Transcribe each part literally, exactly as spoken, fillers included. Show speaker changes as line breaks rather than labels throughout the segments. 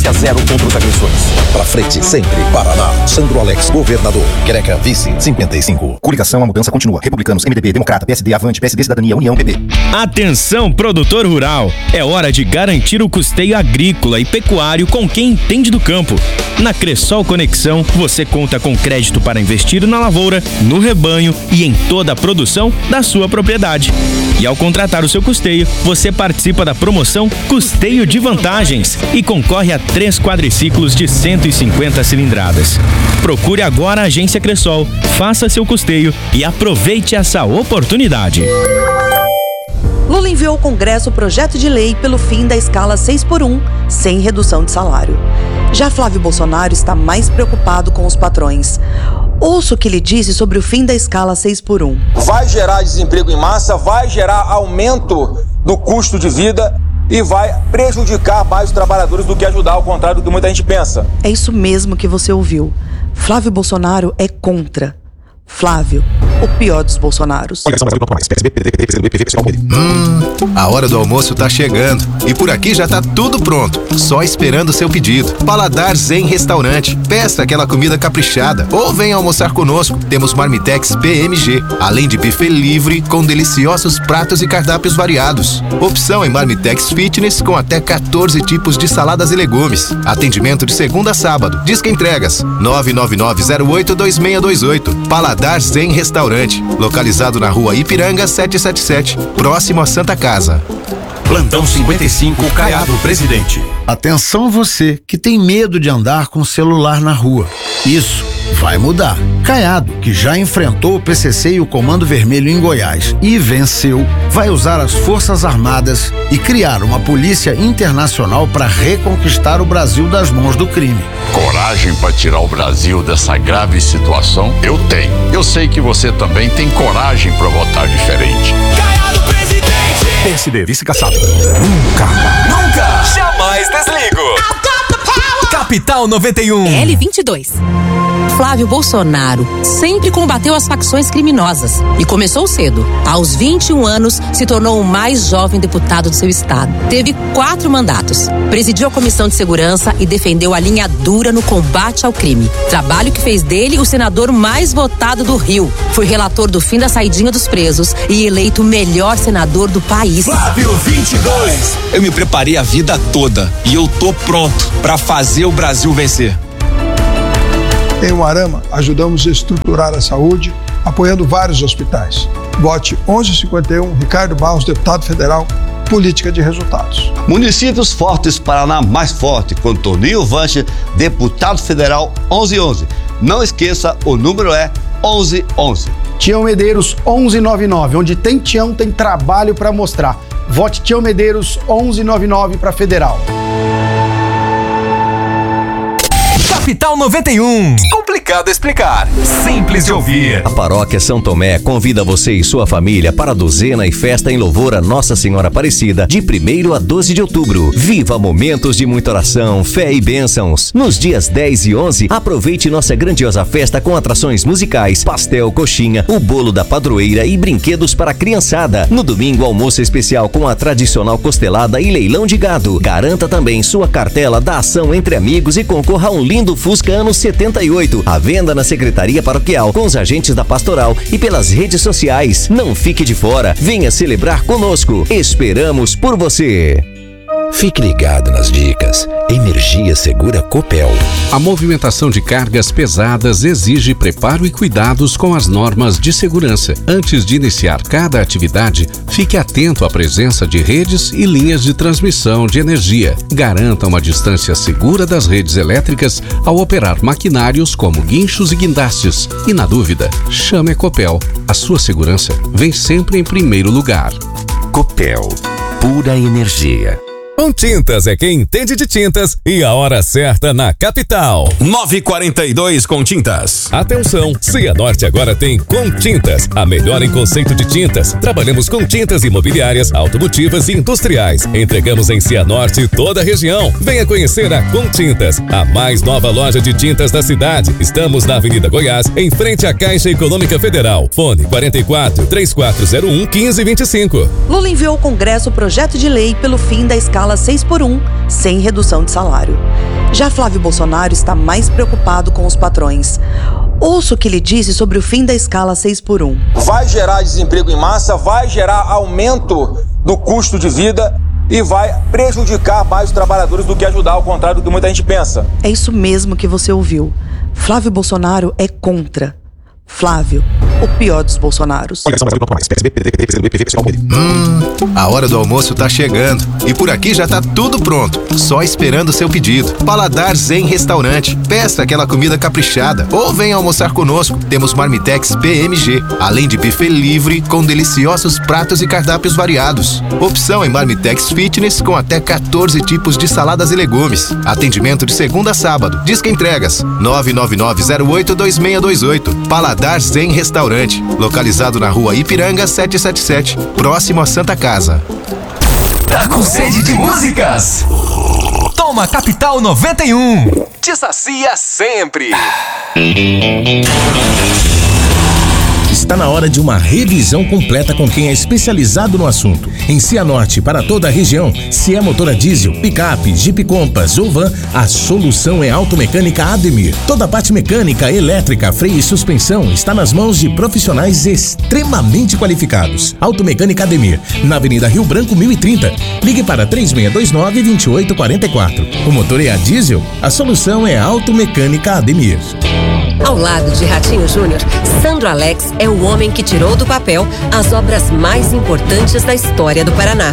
tolerância zero contra os agressores.
Pra frente, sempre. Paraná. Sandro Alex, governador. Greca, vice, cinquenta e cinco. Coligação, a mudança continua. Republicanos, M D B, Democrata, P S D, Avante, P S D, Cidadania, União, P B.
Atenção, produtor rural. É hora de garantir o custeio agrícola e pecuário com quem entende do campo. Na Cressol Conexão, você conta com crédito para investir na lavoura, no rebanho e em toda a produção da sua propriedade. E ao contratar o seu custeio, você participa da promoção Custeio de Vantagens e concorre a três quadriciclos de cento e cinquenta cilindradas. Procure agora a Agência Cressol, faça seu custeio e aproveite essa oportunidade.
Lula enviou ao Congresso o projeto de lei pelo fim da escala seis por um, sem redução de salário. Já Flávio Bolsonaro está mais preocupado com os patrões. Ouça o que ele disse sobre o fim da escala seis por um.
Vai gerar desemprego em massa, vai gerar aumento do custo de vida e vai prejudicar mais os trabalhadores do que ajudar, ao contrário do que muita gente pensa.
É isso mesmo que você ouviu. Flávio Bolsonaro é contra. Flávio, o pior dos Bolsonaros.
Hum, a hora do almoço tá chegando e por aqui já tá tudo pronto, só esperando o seu pedido. Paladar Zen Restaurante. Peça aquela comida caprichada ou venha almoçar conosco. Temos Marmitex P M G, além de buffet livre com deliciosos pratos e cardápios variados. Opção em Marmitex Fitness com até quatorze tipos de saladas e legumes. Atendimento de segunda a sábado. Disque entregas nove nove nove zero oito dois seis dois oito. Paladar Zen Restaurante, localizado na rua Ipiranga setecentos e setenta e sete, próximo a Santa Casa.
Plantão cinquenta e cinco, Caiado Presidente.
Atenção você que tem medo de andar com o celular na rua. Isso vai mudar. Caiado, que já enfrentou o P C C e o Comando Vermelho em Goiás e venceu, vai usar as Forças Armadas e criar uma polícia internacional para reconquistar o Brasil das mãos do crime.
Coragem para tirar o Brasil dessa grave situação? Eu tenho. Eu sei que você também tem coragem para votar diferente.
Caiado Presidente! P S D vice-caçado. Nunca, nunca, jamais desligo. Capital noventa e um.
L vinte e dois. Flávio Bolsonaro sempre combateu as facções criminosas e começou cedo. Aos vinte e um anos, se tornou o mais jovem deputado do seu estado. Teve quatro mandatos. Presidiu a Comissão de Segurança e defendeu a linha dura no combate ao crime. Trabalho que fez dele o senador mais votado do Rio. Foi relator do fim da saidinha dos presos e eleito o melhor senador do país.
Flávio vinte e dois.
Eu me preparei a vida toda e eu tô pronto para fazer o Brasil vencer.
Em Umuarama, ajudamos a estruturar a saúde, apoiando vários hospitais. Vote onze cinquenta e um, Ricardo Barros, deputado federal, política de resultados.
Municípios Fortes, Paraná mais forte, com Toninho Vanche, deputado federal, onze onze. Não esqueça, o número é onze onze.
Tião Medeiros onze noventa e nove, onde tem Tião, tem trabalho para mostrar. Vote Tião Medeiros onze noventa e nove para federal.
Capital noventa e um. Complicado explicar, simples de ouvir.
A Paróquia São Tomé convida você e sua família para a duzena e festa em louvor a Nossa Senhora Aparecida, de primeiro a doze de outubro. Viva momentos de muita oração, fé e bênçãos. Nos dias dez e onze, aproveite nossa grandiosa festa com atrações musicais, pastel, coxinha, o bolo da padroeira e brinquedos para a criançada. No domingo, almoço especial com a tradicional costelada e leilão de gado. Garanta também sua cartela da ação Entre Amigos e concorra a um lindo Fusca anos setenta e oito. À venda na Secretaria Paroquial, com os agentes da Pastoral e pelas redes sociais. Não fique de fora, venha celebrar conosco. Esperamos por você.
Fique ligado nas dicas. Energia Segura Copel.
A movimentação de cargas pesadas exige preparo e cuidados com as normas de segurança. Antes de iniciar cada atividade, fique atento à presença de redes e linhas de transmissão de energia. Garanta uma distância segura das redes elétricas ao operar maquinários como guinchos e guindastes. E na dúvida, chame a Copel. A sua segurança vem sempre em primeiro lugar.
Copel. Pura energia.
Com Tintas é quem entende de tintas e a hora certa na capital.
nove e quarenta e dois com Tintas.
Atenção, Cianorte agora tem Com Tintas, a melhor em conceito de tintas. Trabalhamos com tintas imobiliárias, automotivas e industriais. Entregamos em Cianorte toda a região. Venha conhecer a Com Tintas, a mais nova loja de tintas da cidade. Estamos na Avenida Goiás, em frente à Caixa Econômica Federal. Fone quarenta e quatro, três quatro zero um, quinze vinte e cinco.
Lula enviou ao Congresso o projeto de lei pelo fim da escala seis por um, sem redução de salário. Já Flávio Bolsonaro está mais preocupado com os patrões. Ouça o que ele disse sobre o fim da escala seis por um.
Vai gerar desemprego em massa, vai gerar aumento do custo de vida e vai prejudicar mais os trabalhadores do que ajudar, ao contrário do que muita gente pensa.
É isso mesmo que você ouviu. Flávio Bolsonaro é contra. Flávio, o pior dos Bolsonaros.
Hum, a hora do almoço tá chegando e por aqui já tá tudo pronto, só esperando o seu pedido. Paladar Zen Restaurante, peça aquela comida caprichada ou venha almoçar conosco. Temos Marmitex P M G, além de buffet livre com deliciosos pratos e cardápios variados. Opção em Marmitex Fitness com até quatorze tipos de saladas e legumes. Atendimento de segunda a sábado. Disque entregas nove nove nove zero oito dois seis dois oito. Paladar Zen Restaurante, localizado na rua Ipiranga setecentos e setenta e sete, próximo a Santa Casa.
Tá com sede de músicas? Toma Capital noventa e um. Te sacia sempre.
Está na hora de uma revisão completa com quem é especializado no assunto. Em Cianorte, para toda a região, se é motor a diesel, picape, Jeep Compass ou van, a solução é Automecânica Ademir. Toda a parte mecânica, elétrica, freio e suspensão está nas mãos de profissionais extremamente qualificados. Automecânica Ademir, na Avenida Rio Branco mil e trinta. Ligue para três seis dois nove, dois oito quatro quatro. O motor é a diesel? A solução é Automecânica Ademir.
Ao lado de Ratinho Júnior, Sandro Alex é o homem que tirou do papel as obras mais importantes da história do Paraná.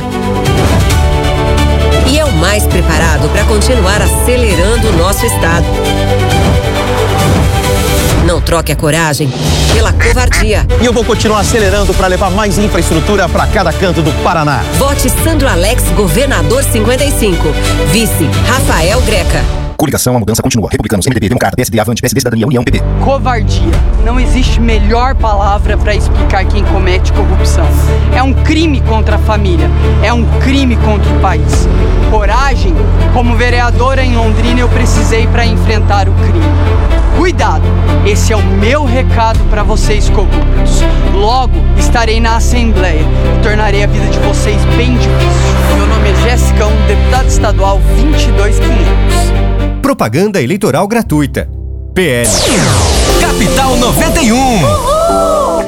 E é o mais preparado para continuar acelerando o nosso estado. Não troque a coragem pela covardia.
E eu vou continuar acelerando para levar mais infraestrutura para cada canto do Paraná.
Vote Sandro Alex, governador cinquenta e cinco. Vice, Rafael Greca.
Coligação, a mudança continua. Republicanos, M D B, Democrata, P S D, Avante, P S D, Cidadania, União, P P.
Covardia. Não existe melhor palavra para explicar quem comete corrupção. É um crime contra a família. É um crime contra o país. Coragem. Como vereadora em Londrina, eu precisei para enfrentar o crime. Cuidado. Esse é o meu recado para vocês corruptos. Logo, estarei na Assembleia e tornarei a vida de vocês bem difícil. Meu nome é Jéssica, um deputado estadual vinte e dois mil e quinhentos.
Propaganda eleitoral gratuita. P L.
Capital noventa e um. Uhul.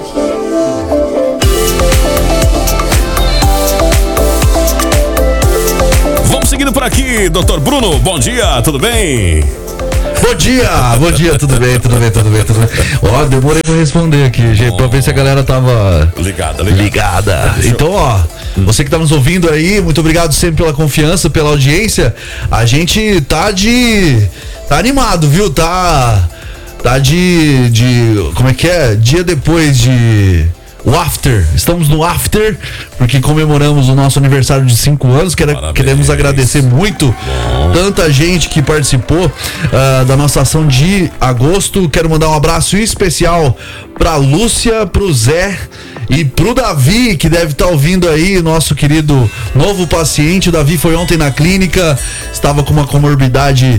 Vamos seguindo por aqui, doutor Bruno. Bom dia, tudo bem?
Bom dia, bom dia, tudo bem, tudo bem, tudo bem, tudo bem. Ó, oh, demorei pra responder aqui, gente, oh. pra ver se a galera tava
ligada,
ligada. ligada. Então, ó, você que tá nos ouvindo aí, muito obrigado sempre pela confiança, pela audiência. A gente tá de... tá animado, viu? Tá... tá de... de... como é que é? Dia depois de... o after, estamos no after, porque comemoramos o nosso aniversário de cinco anos. Quer, queremos agradecer muito Bom. tanta gente que participou uh, da nossa ação de agosto. Quero mandar um abraço especial pra Lúcia, pro Zé e pro Davi, que deve estar tá ouvindo aí, nosso querido novo paciente. O Davi foi ontem na clínica, estava com uma comorbidade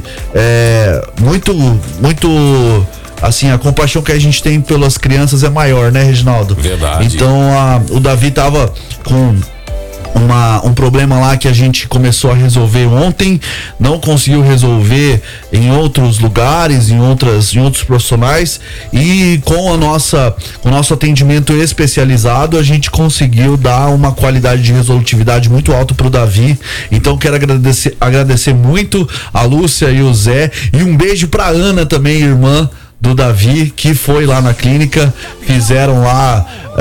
é, muito, muito... assim, a compaixão que a gente tem pelas crianças é maior, né, Reginaldo?
Verdade.
Então, a, o Davi tava com uma, um problema lá que a gente começou a resolver ontem, não conseguiu resolver em outros lugares, em outras, em outros profissionais, e com a nossa, com o nosso atendimento especializado, a gente conseguiu dar uma qualidade de resolutividade muito alta pro Davi. Então, quero agradecer, agradecer muito a Lúcia e o Zé, e um beijo pra Ana também, irmã do Davi, que foi lá na clínica, fizeram lá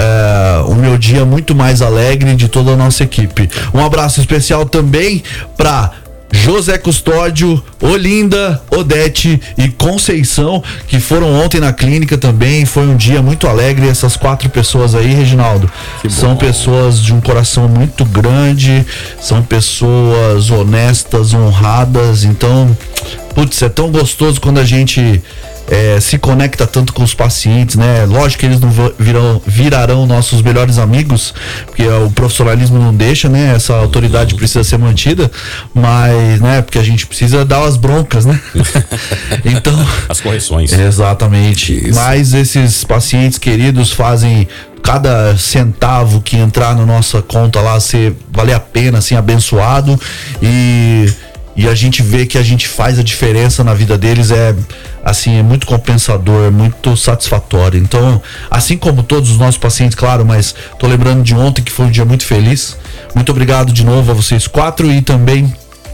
é, o meu dia muito mais alegre, de toda a nossa equipe. Um abraço especial também para José Custódio, Olinda, Odete e Conceição, que foram ontem na clínica também. Foi um dia muito alegre. Essas quatro pessoas aí, Reginaldo, são pessoas de um coração muito grande, são pessoas honestas, honradas. Então, putz, é tão gostoso quando a gente É, se conecta tanto com os pacientes, né? Lógico que eles não virão, virarão nossos melhores amigos, porque o profissionalismo não deixa, né? Essa autoridade precisa ser mantida, mas, né? Porque a gente precisa dar as broncas, né? Então,
as correções.
Exatamente. Isso. Mas esses pacientes queridos fazem cada centavo que entrar na nossa conta lá ser valer a pena, assim, abençoado. E e a gente vê que a gente faz a diferença na vida deles, é assim, é muito compensador, é muito satisfatório. Então, assim como todos os nossos pacientes, claro, mas tô lembrando de ontem que foi um dia muito feliz. Muito obrigado de novo a vocês quatro e também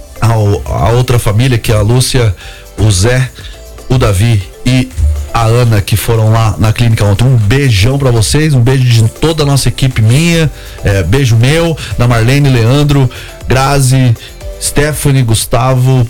ao, a outra família, que é a Lúcia, o Zé, o Davi e a Ana, que foram lá na clínica ontem. Um beijão pra vocês, um beijo de toda a nossa equipe minha, é, beijo meu, da Marlene, Leandro, Grazi, Stephanie, Gustavo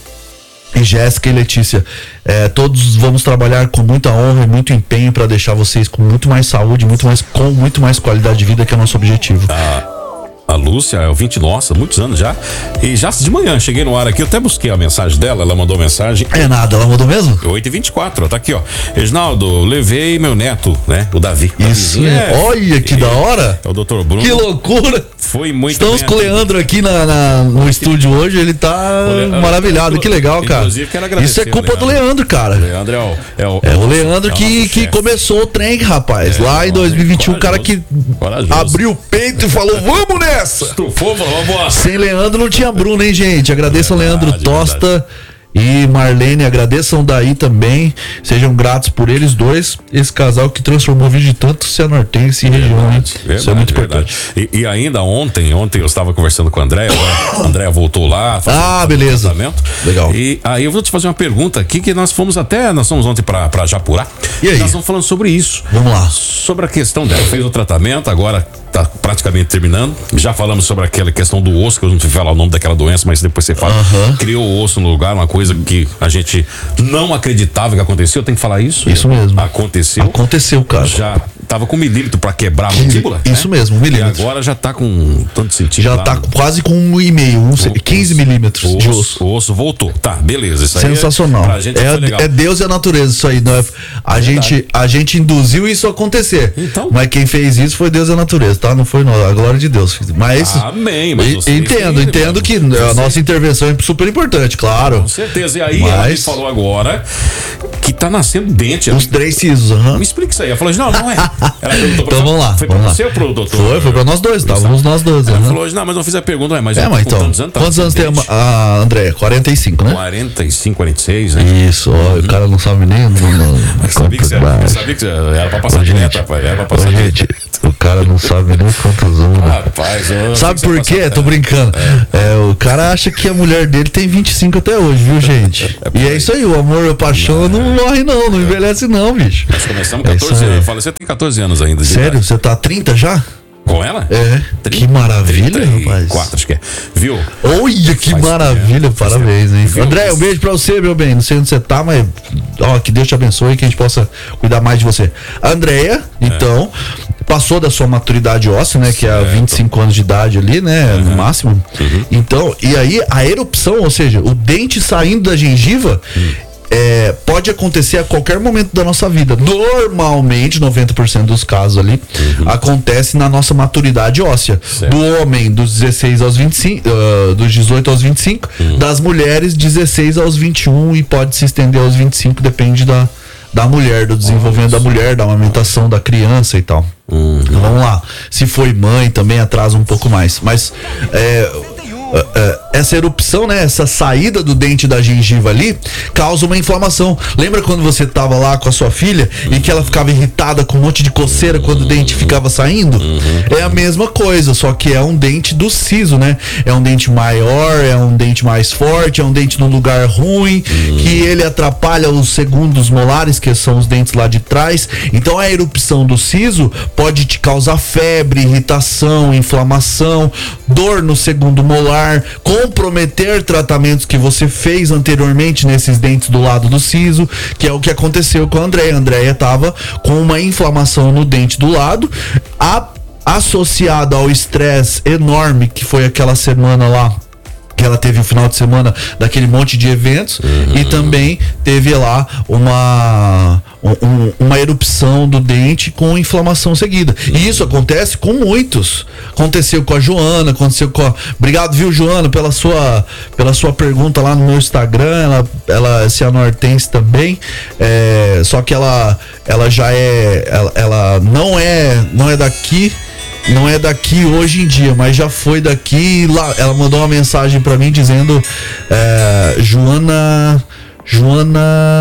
e Jéssica e Letícia. É, todos vamos trabalhar com muita honra e muito empenho para deixar vocês com muito mais saúde, muito mais, com muito mais qualidade de vida, que é o nosso objetivo.
Ah. A Lúcia é ouvinte nossa, muitos anos já. E já de manhã, cheguei no ar aqui, eu até busquei a mensagem dela, ela mandou mensagem.
É nada, ela mandou mesmo?
oito e vinte e quatro, tá aqui, ó. Reginaldo, levei meu neto, né? O Davi.
Isso, é. Olha que é, da hora.
É o doutor Bruno.
Que loucura.
Foi muito
Estamos com o Leandro aqui na, na, no estúdio hoje, ele tá Leandro, maravilhado, que legal, cara.
Inclusive, quero agradecer.
Isso é culpa
Leandro.
do Leandro, cara.
O Leandro é o... É o,
é o Leandro é o que, que começou o trem, rapaz. É, lá em dois mil e vinte e um, o cara que corajoso. Abriu o peito e falou, vamos nessa.
Estufou, falou, vamos.
Sem Leandro não tinha Bruno, hein, gente? Agradeçam
verdade,
Leandro Tosta
verdade.
E Marlene, agradeçam daí também. Sejam gratos por eles dois. Esse casal que transformou a vida de tanto cianortense e região, hein?
Verdade,
isso é muito
verdade.
importante.
E, e ainda ontem, ontem eu estava conversando com a Andréia, a Andréia voltou lá.
Ah, beleza.
Legal. E aí eu vou te fazer uma pergunta aqui, que nós fomos até, nós fomos ontem pra, pra Japurá.
E aí?
Nós estamos falando sobre isso.
Vamos lá.
Sobre a questão dela, fez o tratamento, agora tá praticamente terminando. Já falamos sobre aquela questão do osso, que eu não fui falar o nome daquela doença, mas depois você fala.
Uhum.
Criou o osso no lugar, uma coisa que a gente não acreditava que aconteceu. Tem que falar isso?
Isso mesmo.
Aconteceu.
Aconteceu, cara.
Já tava com um milímetro pra quebrar a mandíbula.
Isso
né?
mesmo, um milímetro.
E agora já tá com tanto centímetro.
Já
lá,
tá
né?
quase com um e meio, um, quinze milímetros
o
de
osso.
osso.
O osso voltou. Tá, beleza. Isso aí
sensacional.
É, pra gente
é,
foi legal.
é Deus e a natureza isso aí. Não é, a, gente, a gente induziu isso a acontecer.
Então?
Mas quem fez isso foi Deus e a natureza, tá? Não foi nós, a glória de Deus. Mas,
Amém. Mas você
entendo,
fez,
entendo
mano.
que
você
a nossa intervenção é super importante, claro.
Com certeza. E aí
mas...
ela me falou agora que tá nascendo dente.
Os três sisos, aham.
Me explica isso aí. Ela falou, não, não é. Ela perguntou pra
então vamos lá.
Foi
vamos
pra
lá.
você ou pro doutor?
Foi, foi pra nós dois, estávamos nós dois.
Ela
uhum.
falou, não, mas não fiz a pergunta, mas
é, mas então,
quantos anos, tá
quantos anos tem a, a Andréia? quarenta e cinco, né?
quarenta e cinco, quarenta e seis, né?
Isso, ó, uhum. O cara não sabe nem. Não, não,
mas sabia que, você, sabia que era pra passar
ô,
direto,
gente,
rapaz. Era pra passar
ô,
direto.
Gente, o cara não sabe nem quantos anos.
Rapaz, eu
sabe por quê? Tô brincando. É. É, o cara acha que a mulher dele tem vinte e cinco até hoje, viu, gente? É, é e é isso aí, o amor e a paixão não, não morre, não, não envelhece, não, bicho.
Nós começamos catorze anos. Eu falei, você tem catorze anos ainda.
Sério? Você tá trinta já?
Com ela?
É. trinta, que maravilha, rapaz.
quatro, acho que é. Viu?
Olha, que faz maravilha. Tempo, parabéns, hein? Viu? André, um beijo pra você, meu bem. Não sei onde você tá, mas ó, que Deus te abençoe e que a gente possa cuidar mais de você. A Andréia, é. então, passou da sua maturidade óssea, né? Que é a vinte e cinco anos de idade ali, né? Uhum. No máximo. Uhum. Então, e aí a erupção, ou seja, o dente saindo da gengiva. Uhum. É, pode acontecer a qualquer momento da nossa vida. Normalmente, noventa por cento dos casos ali, uhum. acontece na nossa maturidade óssea. Certo. Do homem, dos dezesseis aos vinte e cinco, uh, dos dezoito aos vinte e cinco, uhum. das mulheres, dezesseis aos vinte e um e pode se estender aos vinte e cinco, depende da, da mulher, do desenvolvimento Nossa. da mulher, da amamentação da criança e tal. Uhum. Então, vamos lá. Se foi mãe, também atrasa um pouco mais. Mas é, Uh, uh, essa erupção, né, essa saída do dente da gengiva ali causa uma inflamação. Lembra quando você tava lá com a sua filha e que ela ficava irritada com um monte de coceira quando o dente ficava saindo? Uhum. É a mesma coisa, só que é um dente do siso, né? É um dente maior, é um dente mais forte, é um dente num lugar ruim, uhum. que ele atrapalha os segundos molares, que são os dentes lá de trás. Então a erupção do siso pode te causar febre, irritação, inflamação, dor no segundo molar, comprometer tratamentos que você fez anteriormente nesses dentes do lado do siso, que é o que aconteceu com a Andréia. A Andréia tava com uma inflamação no dente do lado, a, associada ao estresse enorme que foi aquela semana lá, que ela teve o final de semana daquele monte de eventos, uhum. e também teve lá uma um, uma erupção do dente com inflamação seguida. Uhum. E isso acontece com muitos. Aconteceu com a Joana, aconteceu com a... Obrigado, viu, Joana, pela sua, pela sua pergunta lá no meu Instagram. Ela, ela é cianortense também, é, só que ela, ela já é... Ela, ela não é não é daqui. não é daqui hoje em dia, mas já foi daqui. Lá, ela mandou uma mensagem pra mim dizendo: é, Joana. Joana.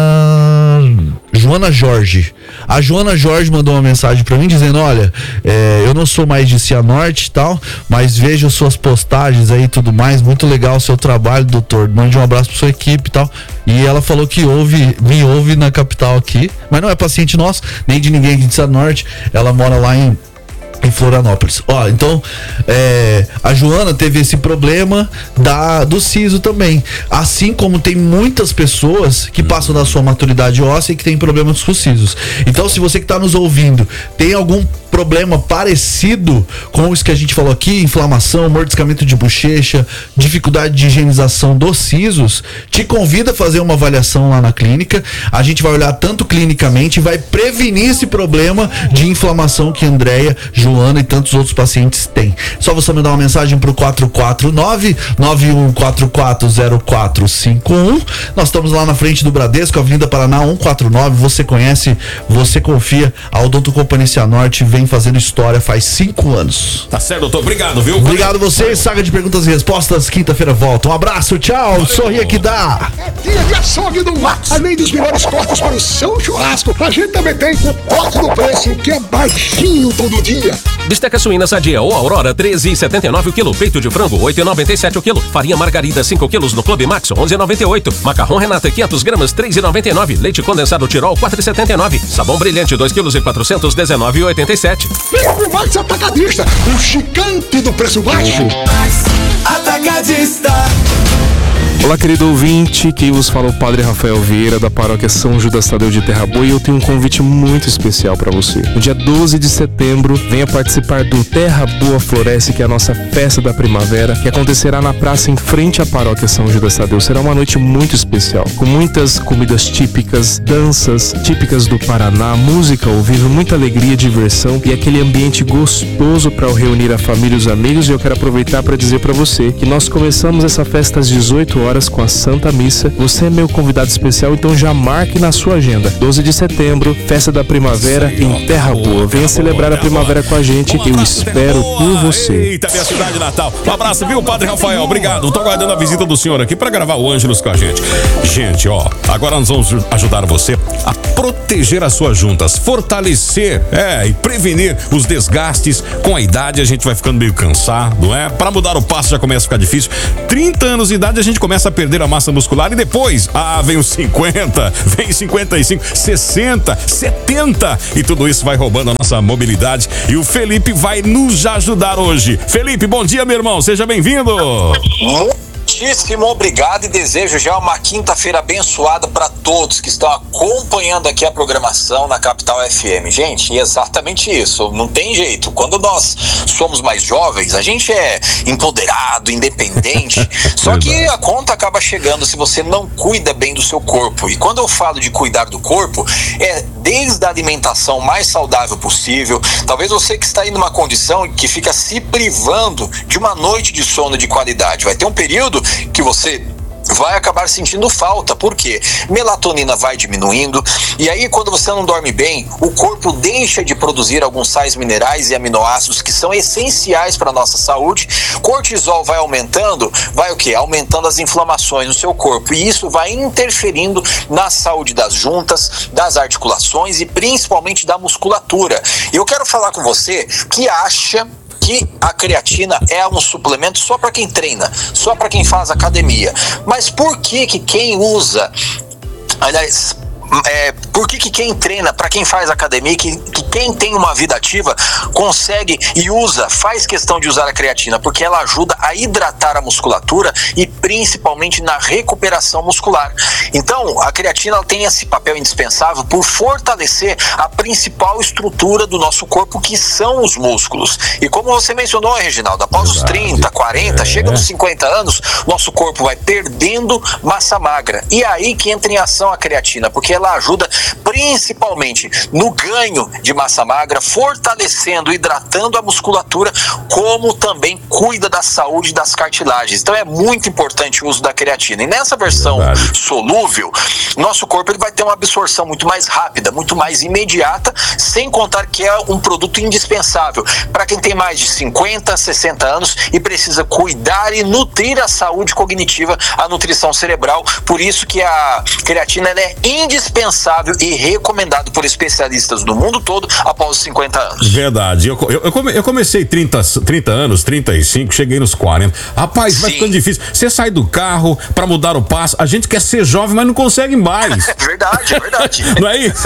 Joana Jorge. A Joana Jorge mandou uma mensagem pra mim dizendo: olha, é, eu não sou mais de Cianorte e tal, mas vejo suas postagens aí e tudo mais. Muito legal o seu trabalho, doutor. Mande um abraço pra sua equipe e tal. E ela falou que ouve, me ouve na capital aqui, mas não é paciente nosso, nem de ninguém aqui de Cianorte. Ela mora lá em em Florianópolis. Ó, então é, a Joana teve esse problema da, do siso também. Assim como tem muitas pessoas que passam da sua maturidade óssea e que tem problemas com os sisos. Então, se você que está nos ouvindo tem algum problema parecido com isso que a gente falou aqui, inflamação, mordiscamento de bochecha, dificuldade de higienização dos sisos, te convida a fazer uma avaliação lá na clínica. A gente vai olhar tanto clinicamente e vai prevenir esse problema de inflamação que a Andréia, Joana e tantos outros pacientes têm. Só você mandar uma mensagem pro quatro quatro nove, nove um quatro quatro zero quatro cinco um. Nós estamos lá na frente do Bradesco, Avenida Paraná cento e quarenta e nove. Você conhece, você confia. A Odonto Company Cianorte vem fazendo história faz cinco anos.
Tá certo, doutor. Obrigado, viu?
Obrigado a vocês. Saga de perguntas e respostas. Quinta-feira volta. Um abraço, tchau. Valeu. Sorria que dá.
É dia de açougue do Max. Além dos melhores cortes para o seu churrasco, a gente também tem o corte do preço, que é baixinho todo dia.
Bisteca suína sadia ou Aurora treze reais e setenta e nove o quilo. Peito de frango oito reais e noventa e sete o quilo. Farinha margarida cinco quilos no Clube Max onze reais e noventa e oito. Macarrão Renata quinhentos gramas três reais e noventa e nove. Leite condensado Tirol quatro reais e setenta e nove. Sabão brilhante dois quilos e quatrocentos e dezenove reais e oitenta e sete.
Vem pro Max Atacadista, o gigante do preço baixo.
Atacadista. Olá, querido ouvinte, quem vos fala é o Padre Rafael Vieira, da paróquia São Judas Tadeu de Terra Boa, e eu tenho um convite muito especial para você. No dia doze de setembro, venha participar do Terra Boa Floresce, que é a nossa festa da primavera, que acontecerá na praça em frente à paróquia São Judas Tadeu. Será uma noite muito especial, com muitas comidas típicas, danças típicas do Paraná, música ao vivo, muita alegria, diversão e aquele ambiente gostoso para reunir a família e os amigos. E eu quero aproveitar para dizer para você que nós começamos essa festa às dezoito horas com a Santa Missa. Você é meu convidado especial, então já marque na sua agenda. doze de setembro, festa da primavera em Terra Boa. Venha celebrar a primavera com a gente, eu espero por você.
Eita, minha cidade natal. Um abraço, viu, Padre Rafael? Obrigado. Tô aguardando a visita do senhor aqui pra gravar o Ângelus com a gente. Gente, ó, agora nós vamos ajudar você a proteger as suas juntas, fortalecer, é, e prevenir os desgastes. Com a idade a gente vai ficando meio cansado, não é? Pra mudar o passo já começa a ficar difícil. trinta anos de idade a gente começa a perder a massa muscular e depois, ah, vem os cinquenta, vem cinquenta e cinco, sessenta, setenta e tudo isso vai roubando a nossa mobilidade e o Felipe vai nos ajudar hoje. Felipe, bom dia, meu irmão, seja bem-vindo.
Muitíssimo obrigado e desejo já uma quinta-feira abençoada para todos que estão acompanhando aqui a programação na Capital F M. Gente, exatamente isso, não tem jeito. Quando nós somos mais jovens, a gente é empoderado, independente, só que a conta acaba chegando se você não cuida bem do seu corpo. E quando eu falo de cuidar do corpo, é desde a alimentação mais saudável possível. Talvez você que está aí numa condição que fica se privando de uma noite de sono de qualidade. Vai ter um período que você vai acabar sentindo falta, porque melatonina vai diminuindo e aí quando você não dorme bem, o corpo deixa de produzir alguns sais minerais e aminoácidos que são essenciais para a nossa saúde. Cortisol vai aumentando, vai o quê? Aumentando as inflamações no seu corpo e isso vai interferindo na saúde das juntas, das articulações e principalmente da musculatura. Eu quero falar com você que acha que a creatina é um suplemento só para quem treina, só para quem faz academia. Mas por que que quem usa, aliás, é, por que que quem treina, para quem faz academia, que, que quem tem uma vida ativa consegue e usa, faz questão de usar a creatina? Porque ela ajuda a hidratar a musculatura e principalmente na recuperação muscular. Então, a creatina ela tem esse papel indispensável por fortalecer a principal estrutura do nosso corpo, que são os músculos. E como você mencionou, Reginaldo, após os trinta, quarenta, é. chega nos cinquenta anos, nosso corpo vai perdendo massa magra. E é aí que entra em ação a creatina, porque ela ajuda principalmente no ganho de massa magra, fortalecendo, hidratando a musculatura, como também cuida da saúde das cartilagens. Então é muito importante o uso da creatina. E nessa versão Verdade. solúvel, nosso corpo ele vai ter uma absorção muito mais rápida, muito mais imediata, sem contar que é um produto indispensável para quem tem mais de cinquenta, sessenta anos e precisa cuidar e nutrir a saúde cognitiva, a nutrição cerebral. Por isso que a creatina ela é indispensável e recomendado por especialistas do mundo todo após os cinquenta anos.
Verdade. Eu, eu, eu, come, eu comecei trinta, trinta anos, trinta e cinco, cheguei nos quarenta. Rapaz, Sim. vai ficando difícil. Você sai do carro pra mudar o passo. A gente quer ser jovem, mas não consegue mais.
É verdade, é verdade.
Não é isso?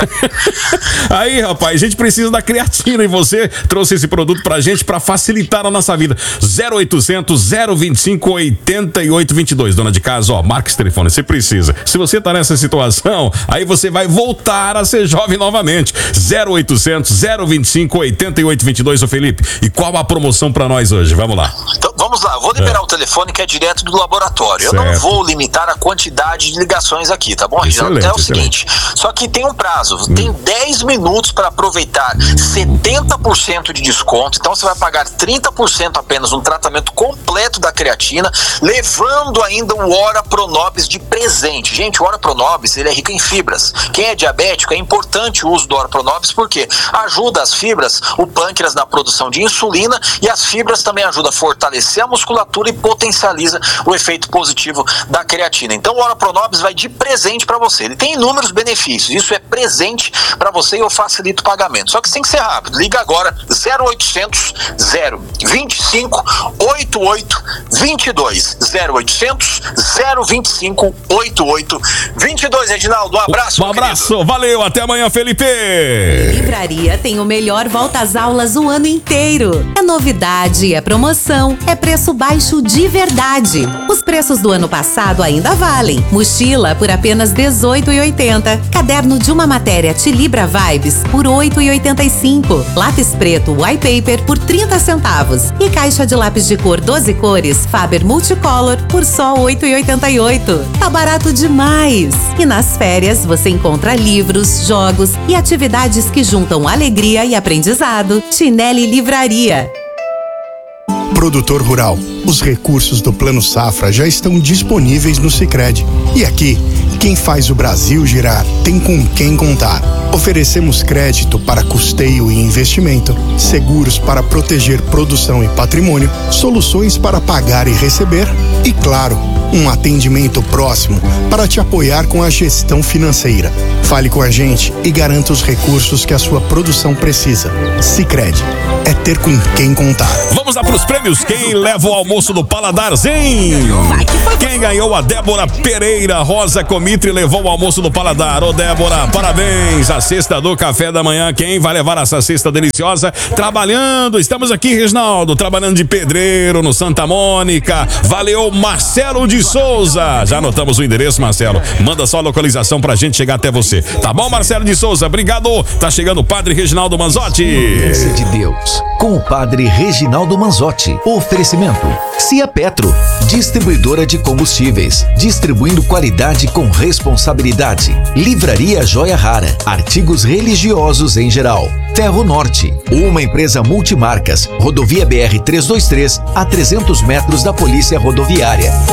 Aí, rapaz, a gente precisa da creatina e você trouxe esse produto pra gente pra facilitar a nossa vida. zero oitocentos, zero vinte e cinco, oitenta e oito vinte e dois. Dona de casa, ó, marca esse telefone, você precisa. Se você tá nessa situação, aí você vai voltar a ser jovem novamente. zero oitocentos, zero vinte e cinco, oitenta e oito vinte e dois, ô Felipe. E qual a promoção pra nós hoje? Vamos lá.
Então, vamos lá, vou liberar é. o telefone que é direto do laboratório. Certo. Eu não vou limitar a quantidade de ligações aqui, tá bom, Reginaldo? É o seguinte, só que tem um prazo, hum. tem dez minutos para aproveitar setenta por cento de desconto, então você vai pagar trinta por cento apenas um tratamento completo da creatina, levando ainda o Ora Pronobis de presente. Gente, o Ora Pronobis, ele é rico em fibras. Quem é diabético, é importante o uso do Ora Pronobis, porque ajuda as fibras, o pâncreas na produção de insulina, e as fibras também ajudam a fortalecer a musculatura e potencializa o efeito positivo da creatina. Então o Ora Pronobis vai de presente para você. Ele tem inúmeros benefícios. Isso é presente para você e eu facilito o pagamento. Só que tem que ser rápido. Liga agora zero oitocentos, zero vinte e cinco, oitenta e oito vinte e dois. zero oitocentos, zero vinte e cinco, oitenta e oito vinte e dois. Reginaldo, um abraço.
Um abraço. Querido. Valeu. Até amanhã, Felipe.
Livraria tem o melhor volta às aulas o ano inteiro. É novidade, é promoção, é preço baixo de verdade. Os preços do ano passado ainda valem. Mochila por apenas dezoito reais e oitenta centavos. Caderno de uma matéria Tilibra Vibes por oito reais e oitenta e cinco centavos. Lápis preto White Paper por trinta centavos. E caixa de lápis de cor doze cores Faber Multicolor por só oito reais e oitenta e oito centavos. Tá barato demais! E nas férias você encontra livros, jogos e atividades que juntam alegria e aprendizado. Chinelli Livraria.
Produtor rural, os recursos do Plano Safra já estão disponíveis no Sicredi. E aqui, quem faz o Brasil girar tem com quem contar. Oferecemos crédito para custeio e investimento, seguros para proteger produção e patrimônio, soluções para pagar e receber e, claro, um atendimento próximo para te apoiar com a gestão financeira. Fale com a gente e garanta os recursos que a sua produção precisa. Sicredi, é ter com quem contar.
Vamos lá para os prêmios. Quem leva o almoço do Paladar Zen? Quem ganhou? A Débora Pereira Rosa Comitre levou o almoço do Paladar. Ô Débora, parabéns. A cesta do café da manhã. Quem vai levar essa cesta deliciosa? Trabalhando. Estamos aqui, Reginaldo, trabalhando de pedreiro no Santa Mônica. Valeu, Marcelo de Souza. Já anotamos o endereço, Marcelo. Manda só a localização pra gente chegar até você. Tá bom, Marcelo de Souza? Obrigado. Tá chegando o Padre Reginaldo Manzotti.
Graça de Deus, com o Padre Reginaldo Manzotti. Oferecimento: Cia Petro, distribuidora de combustíveis, distribuindo qualidade com responsabilidade. Livraria Joia Rara, artigos religiosos em geral. Ferro Norte, uma empresa multimarcas. Rodovia B R trezentos e vinte e três, a trezentos metros da Polícia Rodoviária.